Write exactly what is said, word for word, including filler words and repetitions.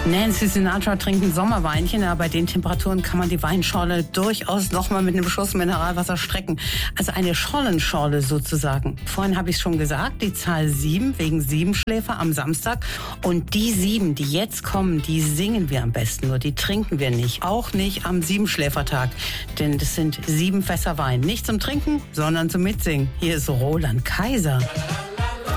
Nancy Sinatra trinkt ein Sommerweinchen, aber bei den Temperaturen kann man die Weinschorle durchaus nochmal mit einem Schuss Mineralwasser strecken. Also eine Schollenschorle sozusagen. Vorhin habe ich es schon gesagt, die Zahl sieben wegen Siebenschläfer am Samstag. Und die sieben, die jetzt kommen, die singen wir am besten, nur die trinken wir nicht. Auch nicht am Siebenschläfertag, denn das sind sieben Fässer Wein. Nicht zum Trinken, sondern zum Mitsingen. Hier ist Roland Kaiser.